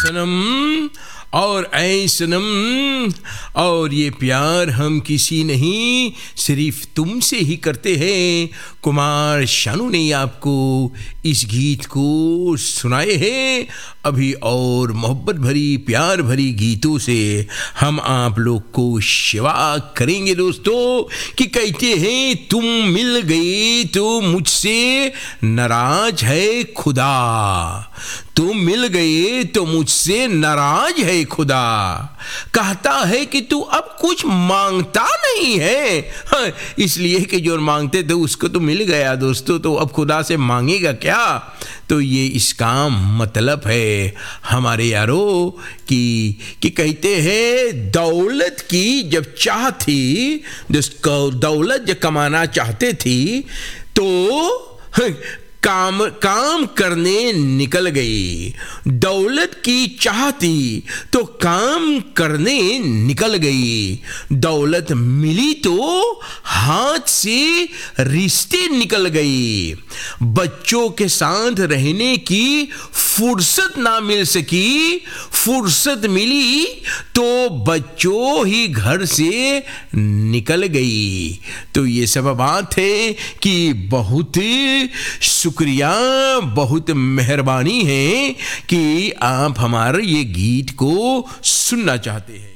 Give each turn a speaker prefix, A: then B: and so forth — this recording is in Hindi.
A: सनम और ऐ सनम, और ये प्यार हम किसी नहीं सिर्फ तुमसे ही करते हैं। कुमार शानू ने आपको इस गीत को सुनाए हैं। अभी और मोहब्बत भरी प्यार भरी गीतों से हम आप लोग को सेवा करेंगे दोस्तों, कि कहते हैं तुम मिल गए तो मुझसे नाराज है खुदा, तुम मिल गए तो मुझसे नाराज है खुदा, कहता है कि तू अब कुछ मांगता नहीं है। हाँ, इसलिए कि जो मांगते थे उसको तो मिल गया दोस्तों, तो अब खुदा से मांगेगा क्या। तो ये इसका मतलब है हमारे यारो कि कहते हैं दौलत की जब चाह थी, दौलत जब कमाना चाहते थी तो काम करने निकल गई। दौलत की चाह थी तो काम करने निकल गई। दौलत मिली तो हाथ से रिश्ते निकल गई। बच्चों के साथ रहने की फुर्सत ना मिल सकी, फुर्सत मिली तो बच्चों ही घर से निकल गई। तो ये सब बात है कि बहुत शुक्रिया, बहुत मेहरबानी है कि आप हमारे ये गीत को सुनना चाहते हैं।